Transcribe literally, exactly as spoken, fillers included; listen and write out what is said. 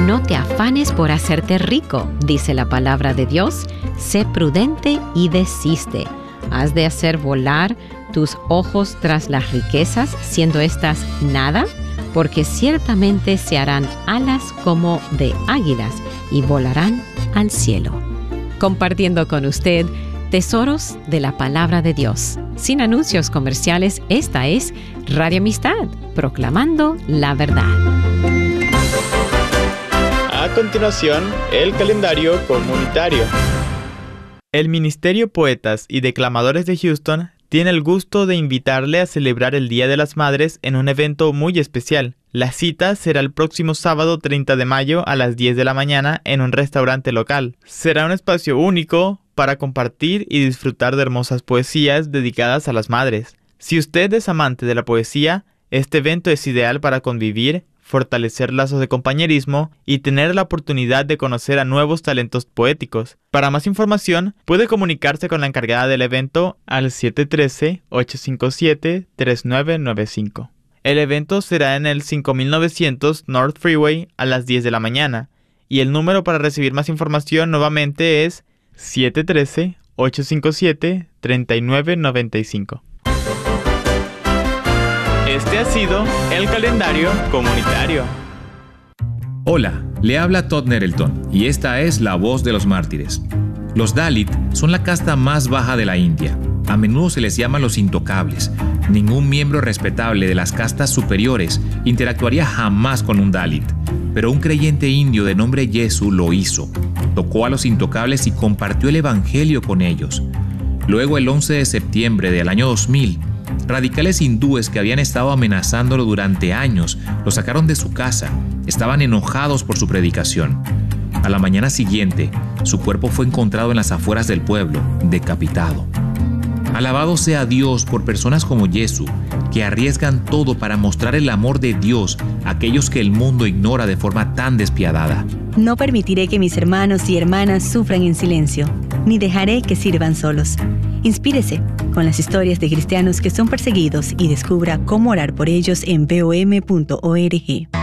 No te afanes por hacerte rico, dice la palabra de Dios. Sé prudente y desiste. ¿Has de hacer volar tus ojos tras las riquezas, siendo estas nada? Porque ciertamente se harán alas como de águilas y volarán al cielo. Compartiendo con usted tesoros de la palabra de Dios. Sin anuncios comerciales, esta es Radio Amistad, proclamando la verdad. A continuación, el calendario comunitario. El Ministerio Poetas y Declamadores de Houston tiene el gusto de invitarle a celebrar el Día de las Madres en un evento muy especial. La cita será el próximo sábado treinta de mayo a las diez de la mañana en un restaurante local. Será un espacio único para compartir y disfrutar de hermosas poesías dedicadas a las madres. Si usted es amante de la poesía, este evento es ideal para convivir, fortalecer lazos de compañerismo y tener la oportunidad de conocer a nuevos talentos poéticos. Para más información, puede comunicarse con la encargada del evento al siete uno tres, ocho cinco siete, tres nueve nueve cinco. El evento será en el cinco mil novecientos North Freeway a las diez de la mañana y el número para recibir más información nuevamente es siete uno tres, ocho cinco siete, tres nueve nueve cinco. Este ha sido el calendario comunitario. Hola, le habla Todd Nettleton y esta es La Voz de los Mártires. Los Dalit son la casta más baja de la India. A menudo se les llama los intocables. Ningún miembro respetable de las castas superiores interactuaría jamás con un Dalit. Pero un creyente indio de nombre Yesu lo hizo. Tocó a los intocables y compartió el evangelio con ellos. Luego, el once de septiembre del año dos mil, radicales hindúes que habían estado amenazándolo durante años lo sacaron de su casa. Estaban enojados por su predicación. A la mañana siguiente, su cuerpo fue encontrado en las afueras del pueblo, decapitado. Alabado sea Dios por personas como Yesu, que arriesgan todo para mostrar el amor de Dios a aquellos que el mundo ignora de forma tan despiadada. No permitiré que mis hermanos y hermanas sufran en silencio, ni dejaré que sirvan solos. Inspírese con las historias de cristianos que son perseguidos y descubra cómo orar por ellos en B O M punto org.